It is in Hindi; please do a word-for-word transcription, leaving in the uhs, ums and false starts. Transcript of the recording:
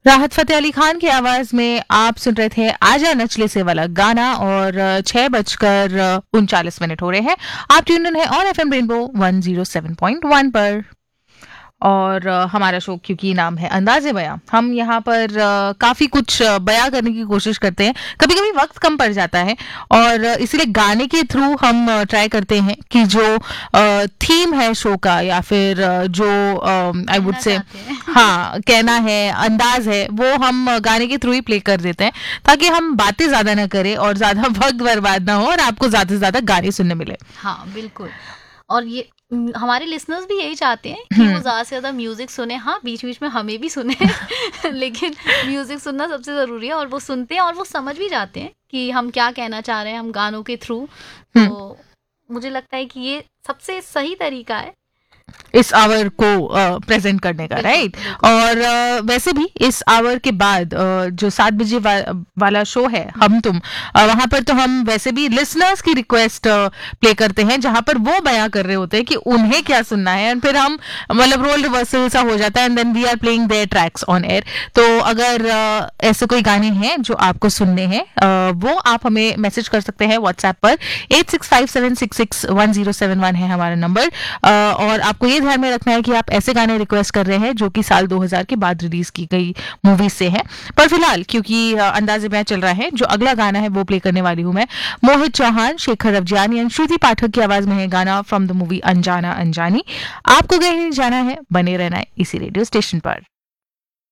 राहत फतेह अली खान की आवाज में आप सुन रहे थे आजा नचले से वाला गाना। और छह बजकर उनचालीस मिनट हो रहे हैं। आप ट्यून इन है और F M rainbow one zero seven point one पर। और अ, हमारा शो क्योंकि नाम है अंदाज़े बयां, हम यहाँ पर अ, काफी कुछ अ, बयां करने की कोशिश करते हैं। कभी कभी वक्त कम पड़ जाता है और अ, इसीलिए गाने के थ्रू हम ट्राई करते हैं कि जो थीम है शो का या फिर अ, जो आई वुड कहना से चाहते हैं। हाँ कहना है, अंदाज है, वो हम अ, गाने के थ्रू ही प्ले कर देते हैं, ताकि हम बातें ज्यादा ना करें और ज्यादा वक्त बर्बाद ना हो और आपको ज्यादा से ज्यादा गाने सुनने मिले। हाँ बिल्कुल। और ये म, हमारे लिसनर्स भी यही चाहते हैं कि वो हम्म। ज़्यादा से ज़्यादा म्यूज़िक सुने। हाँ, बीच बीच में हमें भी सुने लेकिन म्यूज़िक सुनना सबसे ज़रूरी है, और वो सुनते हैं और वो समझ भी जाते हैं कि हम क्या कहना चाह रहे हैं हम गानों के थ्रू। हम्म। तो मुझे लगता है कि ये सबसे सही तरीका है। इस आवर को प्रेजेंट करने का, बिल्कुल राइट। बिल्कुल। और अ, वैसे भी इस आवर के बाद अ, जो सात बजे वा, वाला शो है हम्म, हम तुम, अ, वहां पर तो हम वैसे भी लिसनर्स की रिक्वेस्ट प्ले करते हैं, जहां पर वो बयां कर रहे होते हैं कि उन्हें क्या सुनना है, एंड फिर हम मतलब रोल रिवर्सल सा हो जाता है, and then we are playing there tracks on air. तो अगर अ, ऐसे कोई गाने हैं जो आपको सुनने हैं, अ, वो आप हमें मैसेज कर सकते हैं व्हाट्सएप पर। Eight six five seven six six one zero seven one है हमारा नंबर। और आपको ये ध्यान में रखना है कि आप ऐसे गाने रिक्वेस्ट कर रहे हैं जो कि साल दो हज़ार के बाद रिलीज की गई मूवीज से हैं। पर फिलहाल क्योंकि अ, अंदाजे में चल रहा है, जो अगला गाना है वो प्ले करने वाली हूं मैं। मोहित चौहान, शेखर अफजानी एंड श्रुति पाठक की आवाज में है गाना फ्रॉम द मूवी अनजाना अनजानी। आपको कहीं नहीं जाना है, बने रहना है इसी रेडियो स्टेशन पर।